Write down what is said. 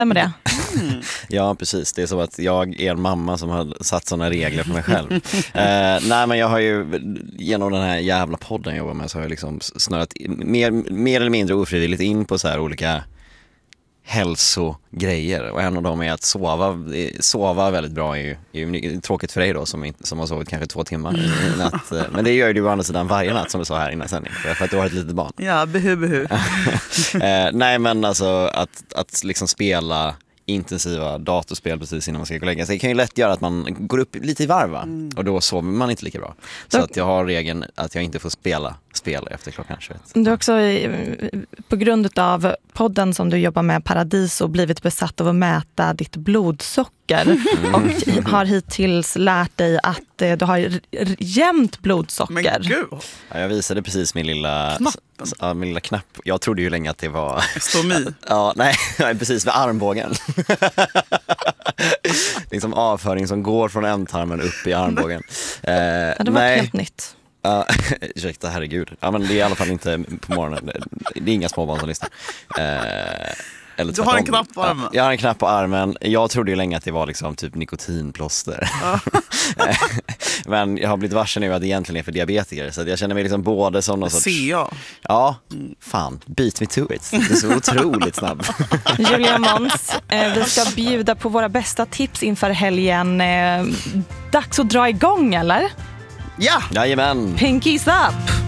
Stämmer det? Ja, precis. Det är så att jag är en mamma som har satt sådana regler för mig själv. Nej, men jag har ju genom den här jävla podden jag jobbar med så har jag liksom snörat mer eller mindre ofrivilligt in på så här olika hälsogrejer, och en av dem är att sova väldigt bra är ju tråkigt för dig då som har sovit kanske 2 timmar i natt, men det gör ju du å andra sidan varje natt som du sa här innan sändning för att du har ett litet barn. Ja, behu. Nej, men alltså att liksom spela intensiva datorspel precis innan man ska gå och lägga sig. Det kan ju lätt göra att man går upp lite i varva och då sover man inte lika bra. Så att jag har regeln att jag inte får spela spel efter klockan 21. Du har också på grund av podden som du jobbar med, Paradiso, blivit besatt av att mäta ditt blodsocker och har hittills lärt dig att du har jämnt blodsocker. Men gud! Ja, jag visade precis min lilla knapp. Jag trodde ju länge att det var stomi. Ja, nej, precis vid armbågen. Liksom avföring som går från ändtarmen upp i armbågen. Det var helt nytt. Ursäkta, herregud. Ja, men det är i alla fall inte på morgonen. Det är inga småbarn som lyssnar. Eller du har en knapp på armen. Jag har en knapp på armen. Jag trodde ju länge att det var liksom typ nikotinplåster. Men jag har blivit varse nu att det egentligen är för diabetiker. Så att jag känner mig liksom både som någon sorts... Ja, fan. Beat me to it. Det är så otroligt snabb. Julia Måns, vi ska bjuda på våra bästa tips inför helgen. Dags att dra igång, eller? Ja! Jajamän. Pinkies up!